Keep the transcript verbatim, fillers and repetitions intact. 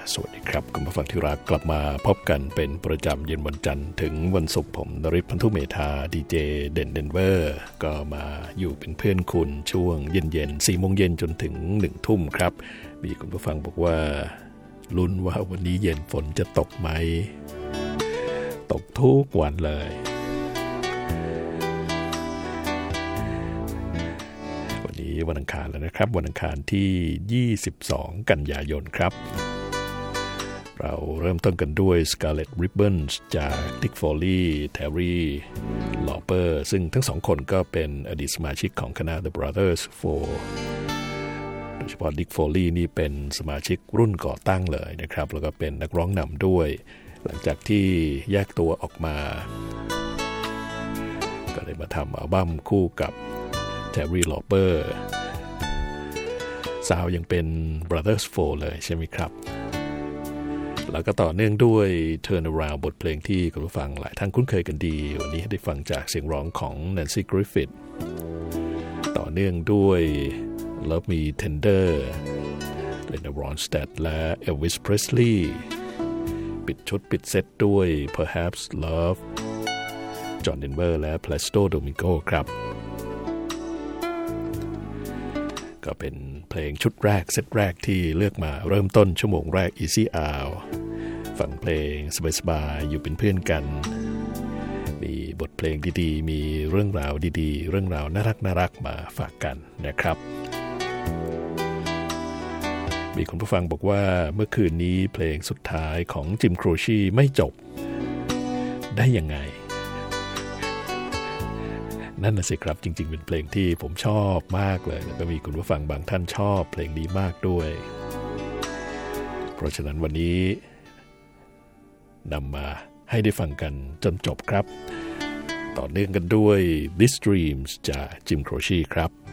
สวัสดีครับคุณผู้ฟังที่รักกลับมาพบกันเป็นประจำเย็นวันจันทร์ถึงวันศุกร์ผมนฤทธิ์พันธุเมธาดีเจเด่นเดนเวอร์ก็มาอยู่เป็นเพื่อนคุณช่วงเย็นๆสี่โมงเย็นจนถึงหนึ่งทุ่มครับมีคุณผู้ฟังบอกว่าลุ้นว่าวันนี้เย็นฝนจะตกไหมตกทุกวันเลยวันนี้วันอังคารแล้วนะครับวันอังคารที่ยี่สิบสองกันยายนครับเราเริ่มต้นกันด้วย Scarlet Ribbons จาก Dick Foley Terry Lauper ซึ่งทั้งสองคนก็เป็นอดีตสมาชิกของคณะ The Brothers Four โดยเฉพาะ Dick Foley นี่เป็นสมาชิกรุ่นก่อตั้งเลยนะครับแล้วก็เป็นนักร้องนำด้วยหลังจากที่แยกตัวออกมาก็เลยมาทำอัลบั้มคู่กับ Terry Lauper ซาวยังเป็น Brothers Four เลยใช่ไหมครับแล้วก็ต่อเนื่องด้วย Turn Around บทเพลงที่คุณผู้ฟังหลายท่านคุ้นเคยกันดีวันนี้ให้ได้ฟังจากเสียงร้องของ Nancy Griffith ต่อเนื่องด้วย Love Me Tender Linda Ronstadt และ Elvis Presley ปิดชุดปิดเซตด้วย Perhaps Love John Denver และ Placido Domingo ครับก็เป็นเพลงชุดแรกเซตแรกที่เลือกมาเริ่มต้นชั่วโมงแรก Easy Hour ฟังเพลงสบายๆอยู่เป็นเพื่อนกันมีบทเพลงดีๆมีเรื่องราวดีๆเรื่องราวน่ารักน่ารักมาฝากกันนะครับมีคุณผู้ฟังบอกว่าเมื่อคืนนี้เพลงสุดท้ายของจิมโครชีไม่จบได้ยังไงนั่นน่ะสิครับจริงๆเป็นเพลงที่ผมชอบมากเลยแล้วก็มีคุณผู้ฟังบางท่านชอบเพลงนี้มากด้วยเพราะฉะนั้นวันนี้นำมาให้ได้ฟังกันจนจบครับต่อเนื่องกันด้วย This Dreams จากจิมโครชีครับ